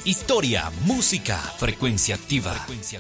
Historia, música, frecuencia activa.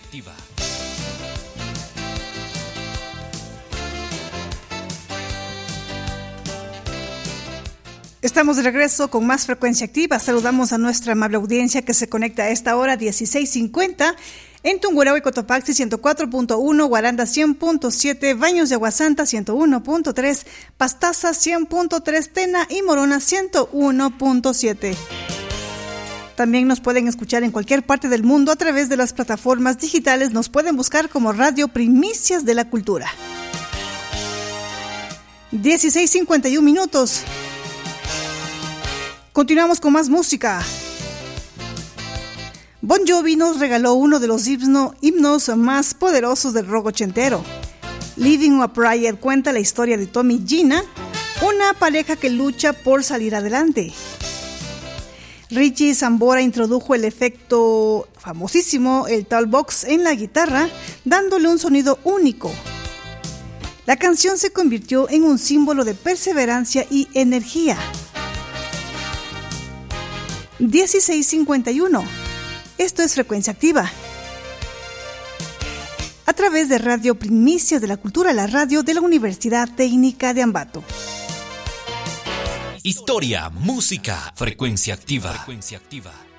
Estamos de regreso con más frecuencia activa. Saludamos a nuestra amable audiencia que se conecta a esta hora 16:50 en Tungurahua y Cotopaxi 104.1, Guaranda 100.7, Baños de Aguasanta 101.3, Pastaza 100.3, Tena y Morona 101.7. También nos pueden escuchar en cualquier parte del mundo a través de las plataformas digitales. Nos pueden buscar como Radio Primicias de la Cultura. 16:51. Continuamos con más música. Bon Jovi nos regaló uno de los himnos más poderosos del rock ochentero. Living a Prayer cuenta la historia de Tommy y Gina, una pareja que lucha por salir adelante. Richie Sambora introdujo el efecto famosísimo, el Talkbox, en la guitarra, dándole un sonido único. La canción se convirtió en un símbolo de perseverancia y energía. 16:51. Esto es Frecuencia Activa. A través de Radio Primicias de la Cultura, la radio de la Universidad Técnica de Ambato. Historia, música, frecuencia activa.